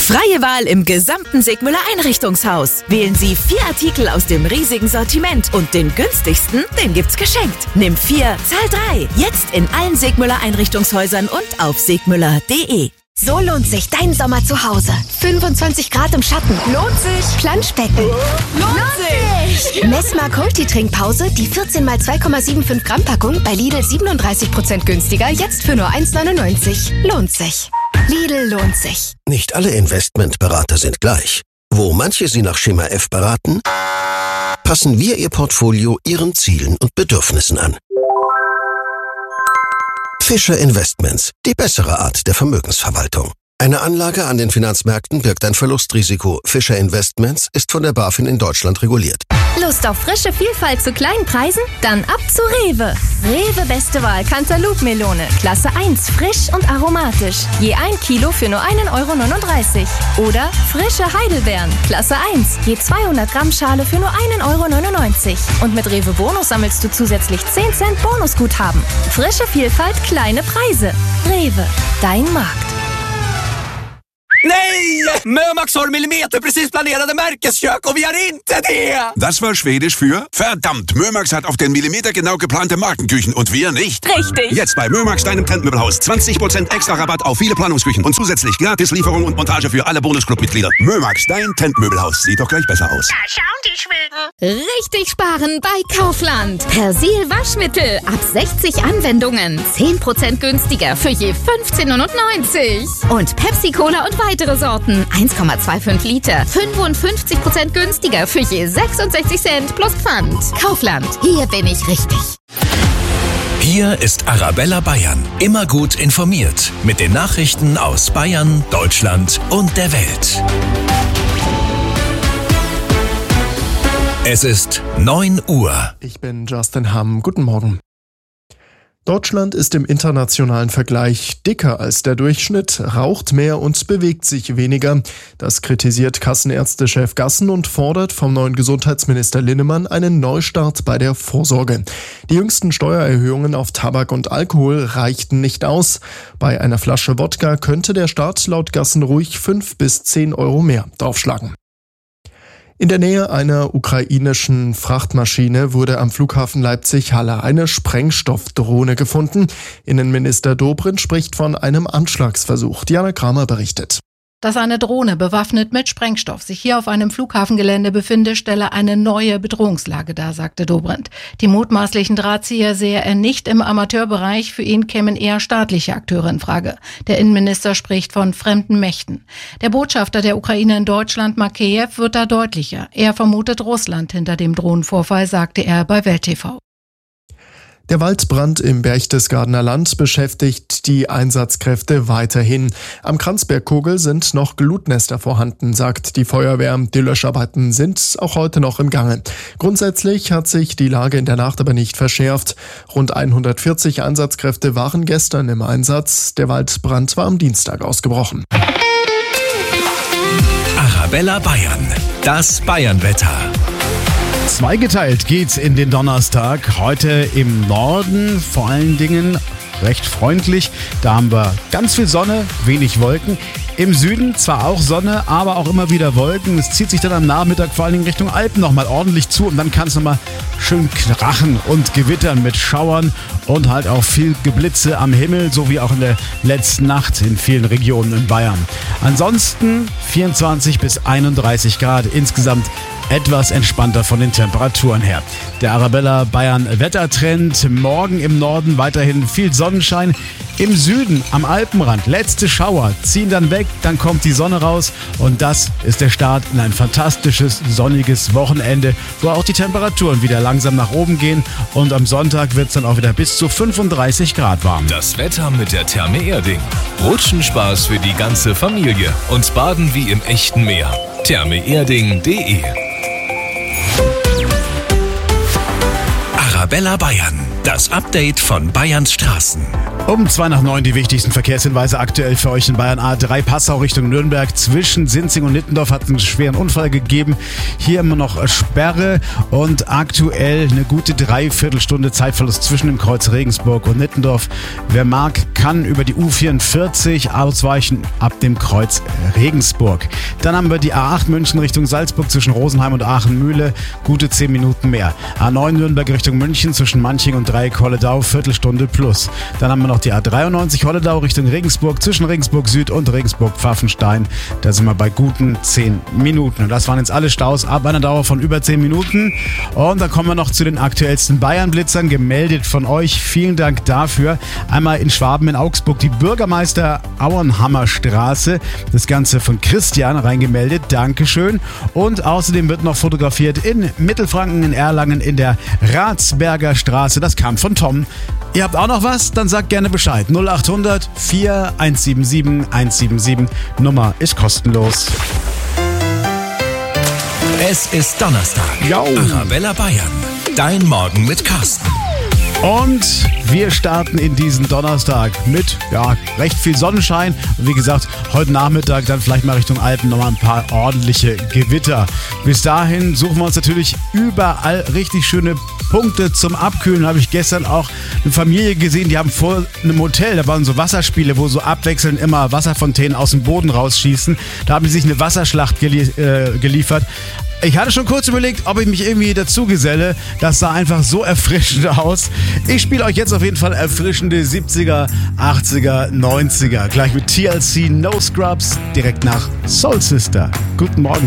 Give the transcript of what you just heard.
Freie Wahl im gesamten Sigmüller Einrichtungshaus. Wählen Sie 4 Artikel aus dem riesigen Sortiment und den günstigsten, den gibt's geschenkt. Nimm 4, zahl 3. Jetzt in allen Sigmüller Einrichtungshäusern und auf sigmüller.de. So lohnt sich dein Sommer zu Hause. 25 Grad im Schatten. Lohnt sich. Planschbecken. Lohnt sich. Messmark Multitrinkpause, die 14 x 2,75 Gramm Packung bei Lidl 37% günstiger, jetzt für nur 1,99. Lohnt sich. Lidl lohnt sich. Nicht alle Investmentberater sind gleich. Wo manche Sie nach Schema F beraten, passen wir Ihr Portfolio Ihren Zielen und Bedürfnissen an. Fischer Investments, die bessere Art der Vermögensverwaltung. Eine Anlage an den Finanzmärkten birgt ein Verlustrisiko. Fischer Investments ist von der BaFin in Deutschland reguliert. Lust auf frische Vielfalt zu kleinen Preisen? Dann ab zu Rewe. Rewe beste Wahl Cantaloupe-Melone. Klasse 1, frisch und aromatisch. Je 1 Kilo für nur 1,39 €. Oder frische Heidelbeeren. Klasse 1, je 200 Gramm Schale für nur 1,99 €. Und mit Rewe Bonus sammelst du zusätzlich 10 Cent Bonusguthaben. Frische Vielfalt, kleine Preise. Rewe, dein Markt. Nej! Mömax har millimeterprecis planerade märkeskök och vi har inte det! Das war Schwedisch für verdammt. Mömax hat auf den Millimeter genau geplante Markenküchen und wir nicht. Richtig. Jetzt bei Mömax, deinem Trendmöbelhaus. 20% extra Rabatt auf viele Planungsküchen und zusätzlich gratis Lieferung und Montage für alle Bonusclub-Mitglieder. Mömax, dein Trendmöbelhaus. Sieht doch gleich besser aus. Da schauen die Schweden. Richtig sparen bei Kaufland. Persil Waschmittel ab 60 Anwendungen. 10% günstiger für je 15,99 €. Und Pepsi Cola und weitere Sorten. 1,25 Liter. 55% günstiger für je 66 Cent plus Pfand. Kaufland. Hier bin ich richtig. Hier ist Arabella Bayern. Immer gut informiert. Mit den Nachrichten aus Bayern, Deutschland und der Welt. Es ist 9 Uhr. Ich bin Justin Hamm. Guten Morgen. Deutschland ist im internationalen Vergleich dicker als der Durchschnitt, raucht mehr und bewegt sich weniger. Das kritisiert Kassenärztechef Gassen und fordert vom neuen Gesundheitsminister Linnemann einen Neustart bei der Vorsorge. Die jüngsten Steuererhöhungen auf Tabak und Alkohol reichten nicht aus. Bei einer Flasche Wodka könnte der Staat laut Gassen ruhig 5 bis 10 € mehr draufschlagen. In der Nähe einer ukrainischen Frachtmaschine wurde am Flughafen Leipzig-Halle eine Sprengstoffdrohne gefunden. Innenminister Dobrindt spricht von einem Anschlagsversuch. Diana Kramer berichtet. Dass eine Drohne bewaffnet mit Sprengstoff sich hier auf einem Flughafengelände befinde, stelle eine neue Bedrohungslage dar, sagte Dobrindt. Die mutmaßlichen Drahtzieher sehe er nicht im Amateurbereich, für ihn kämen eher staatliche Akteure in Frage. Der Innenminister spricht von fremden Mächten. Der Botschafter der Ukraine in Deutschland, Makeyev, wird da deutlicher. Er vermutet Russland hinter dem Drohnenvorfall, sagte er bei Welt TV. Der Waldbrand im Berchtesgadener Land beschäftigt die Einsatzkräfte weiterhin. Am Kranzbergkogel sind noch Glutnester vorhanden, sagt die Feuerwehr. Die Löscharbeiten sind auch heute noch im Gange. Grundsätzlich hat sich die Lage in der Nacht aber nicht verschärft. Rund 140 Einsatzkräfte waren gestern im Einsatz. Der Waldbrand war am Dienstag ausgebrochen. Arabella Bayern. Das Bayernwetter. Zweigeteilt geht's in den Donnerstag. Heute im Norden vor allen Dingen recht freundlich. Da haben wir ganz viel Sonne, wenig Wolken. Im Süden zwar auch Sonne, aber auch immer wieder Wolken. Es zieht sich dann am Nachmittag vor allen Dingen Richtung Alpen nochmal ordentlich zu. Und dann kann es nochmal schön krachen und gewittern mit Schauern und halt auch viel Geblitze am Himmel, so wie auch in der letzten Nacht in vielen Regionen in Bayern. Ansonsten 24 bis 31 Grad insgesamt. Etwas entspannter von den Temperaturen her. Der Arabella Bayern Wettertrend. Morgen im Norden weiterhin viel Sonnenschein. Im Süden am Alpenrand letzte Schauer ziehen dann weg, dann kommt die Sonne raus und das ist der Start in ein fantastisches sonniges Wochenende, wo auch die Temperaturen wieder langsam nach oben gehen und am Sonntag wird es dann auch wieder bis zu 35 Grad warm. Das Wetter mit der Therme Erding. Rutschenspaß für die ganze Familie und Baden wie im echten Meer. thermeerding.de. Arabella Bayern. Das Update von Bayerns Straßen. Um 8:02 die wichtigsten Verkehrshinweise aktuell für euch in Bayern. A3 Passau Richtung Nürnberg. Zwischen Sinzing und Nittendorf hat es einen schweren Unfall gegeben. Hier immer noch Sperre und aktuell eine gute Dreiviertelstunde Zeitverlust zwischen dem Kreuz Regensburg und Nittendorf. Wer mag, kann über die U44 ausweichen ab dem Kreuz Regensburg. Dann haben wir die A8 München Richtung Salzburg zwischen Rosenheim und Aachen-Mühle. Gute 10 Minuten mehr. A9 Nürnberg Richtung München zwischen Manching und Dreieck-Holledau. Viertelstunde plus. Dann haben wir noch die A93 Holledau Richtung Regensburg zwischen Regensburg Süd und Regensburg Pfaffenstein. Da sind wir bei guten 10 Minuten. Und das waren jetzt alle Staus ab einer Dauer von über 10 Minuten. Und dann kommen wir noch zu den aktuellsten Bayern-Blitzern, gemeldet von euch. Vielen Dank dafür. Einmal in Schwaben in Augsburg die Bürgermeister Auenhammer Straße. Das Ganze von Christian reingemeldet. Dankeschön. Und außerdem wird noch fotografiert in Mittelfranken, in Erlangen, in der Ratsberger Straße. Das kam von Tom. Ihr habt auch noch was? Dann sagt gerne Bescheid. 0800 4177 177. Nummer ist kostenlos. Es ist Donnerstag. Jo. Arabella Bayern. Dein Morgen mit Carsten. Und wir starten in diesen Donnerstag mit recht viel Sonnenschein. Und wie gesagt, heute Nachmittag dann vielleicht mal Richtung Alpen nochmal ein paar ordentliche Gewitter. Bis dahin suchen wir uns natürlich überall richtig schöne Punkte zum Abkühlen. Habe ich gestern auch eine Familie gesehen, die haben vor einem Hotel, da waren so Wasserspiele, wo so abwechselnd immer Wasserfontänen aus dem Boden rausschießen. Da haben die sich eine Wasserschlacht geliefert. Ich hatte schon kurz überlegt, ob ich mich irgendwie dazu geselle. Das sah einfach so erfrischend aus. Ich spiele euch jetzt auf jeden Fall erfrischende 70er, 80er, 90er. Gleich mit TLC No Scrubs direkt nach Soul Sister. Guten Morgen.